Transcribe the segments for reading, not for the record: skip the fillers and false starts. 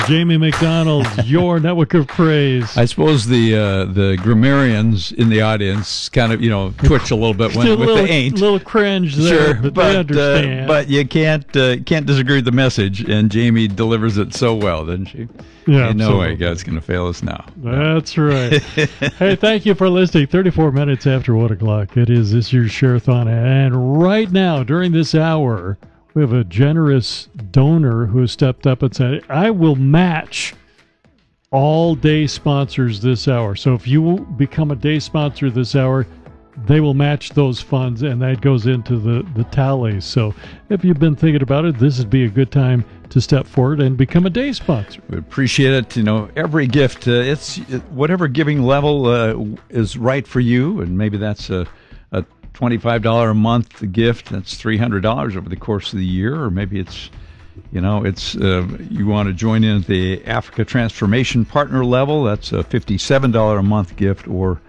Jamie McDonald, your network of praise. I suppose the grammarians in the audience kind of, twitch a little bit with the ain't. Little cringe there, sure, but they understand. But you can't disagree with the message, and Jamie delivers it so well, doesn't she? Yeah, Ain't no way God's going to fail us now. That's right. Hey, thank you for listening. 34 minutes after 1 o'clock. It is this year's Share-a-thon, and right now, during this hour, we have a generous donor who has stepped up and said, I will match all day sponsors this hour. So if you become a day sponsor this hour, they will match those funds, and that goes into the tally. So if you've been thinking about it, this would be a good time to step forward and become a day sponsor. We appreciate it. Every gift, it's whatever giving level is right for you, and maybe that's a $25 a month gift. That's $300 over the course of the year, or maybe it's you want to join in at the Africa Transformation Partner level. That's a $57 a month gift, or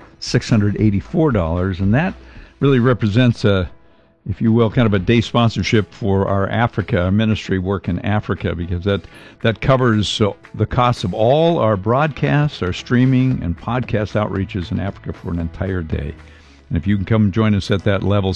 $684, and that really represents if you will, kind of a day sponsorship for our Africa ministry work in Africa, because that covers the cost of all our broadcasts, our streaming, and podcast outreaches in Africa for an entire day. And if you can come join us at that level,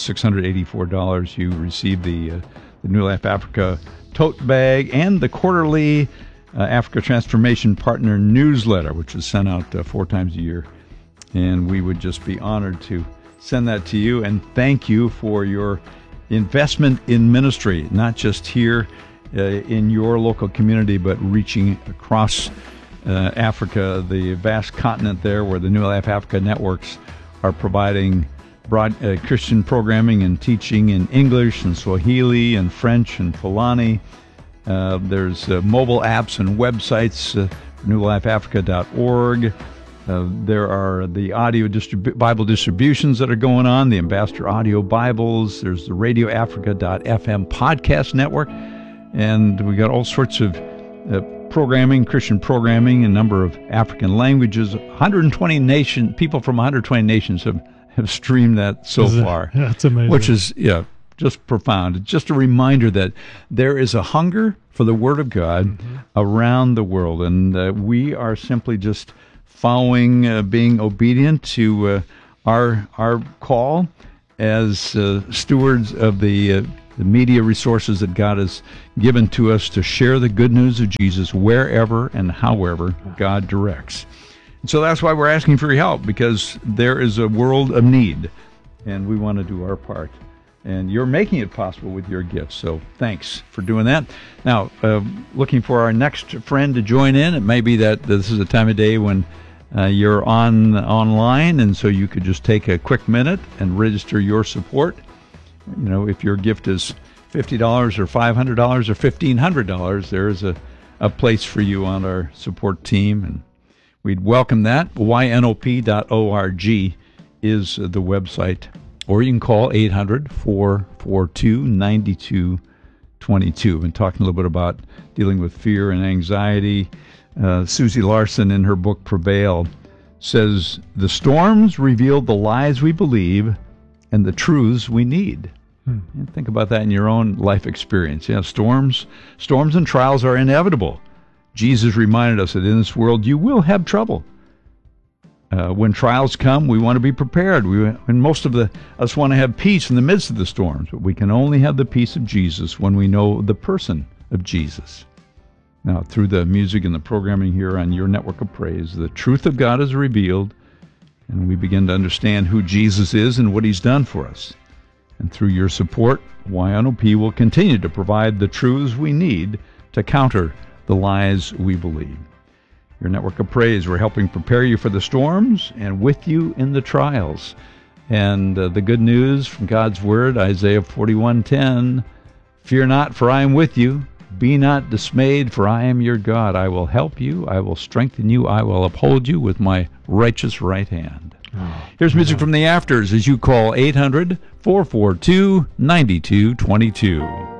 $684, you receive the New Life Africa tote bag and the quarterly Africa Transformation Partner newsletter, which is sent out 4 times a year. And we would just be honored to send that to you, and thank you for your investment in ministry, not just here in your local community, but reaching across Africa, the vast continent there, where the New Life Africa networks are providing Christian programming and teaching in English and Swahili and French and Fulani. There's mobile apps and websites, newlifeafrica.org. There are the audio Bible distributions that are going on, the Ambassador Audio Bibles. There's the RadioAfrica.FM podcast network. And we got all sorts of programming, Christian programming, a number of African languages. 120 people from 120 nations have streamed that so far. That's amazing. Which is, just profound. It's just a reminder that there is a hunger for the Word of God around the world. And we are simply just following, being obedient to our call as stewards of the media resources that God has given to us to share the good news of Jesus wherever and however God directs. And so that's why we're asking for your help, because there is a world of need, and we want to do our part. And you're making it possible with your gifts, so thanks for doing that. Now, looking for our next friend to join in. It may be that this is a time of day when you're online, and so you could just take a quick minute and register your support. If your gift is $50 or $500 or $1,500, there is a place for you on our support team, and we'd welcome that. ynop.org is the website, or you can call 800-442-9222. We've been talking a little bit about dealing with fear and anxiety. Susie Larson, in her book Prevail, says, the storms reveal the lies we believe and the truths we need. And think about that in your own life experience. Storms and trials are inevitable. Jesus reminded us that in this world you will have trouble. When trials come, we want to be prepared. And most of us want to have peace in the midst of the storms, but we can only have the peace of Jesus when we know the person of Jesus. Now, through the music and the programming here on your network of praise, the truth of God is revealed, and we begin to understand who Jesus is and what he's done for us. And through your support, YNOP will continue to provide the truths we need to counter the lies we believe. Your network of praise, we're helping prepare you for the storms and with you in the trials. And the good news from God's Word, Isaiah 41:10, fear not, for I am with you. Be not dismayed, for I am your God. I will help you. I will strengthen you. I will uphold you with my righteous right hand. Here's music from the afters as you call 800-442-9222.